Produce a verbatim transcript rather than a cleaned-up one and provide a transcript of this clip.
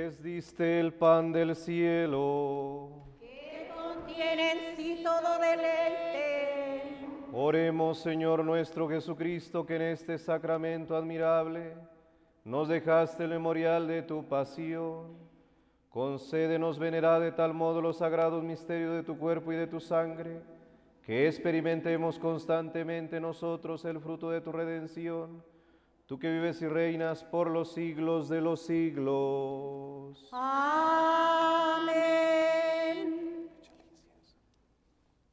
Les diste el pan del cielo. Que contiene en sí todo deleite. Oremos, Señor nuestro Jesucristo, que en este sacramento admirable nos dejaste el memorial de tu pasión. Concédenos venerar de tal modo los sagrados misterios de tu cuerpo y de tu sangre, que experimentemos constantemente nosotros el fruto de tu redención, tú que vives y reinas por los siglos de los siglos. Amén.